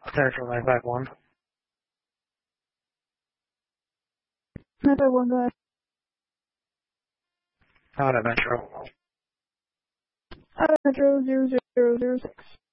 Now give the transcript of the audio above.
Central 951. 951, go ahead. Out of Metro. Out of Metro 0006.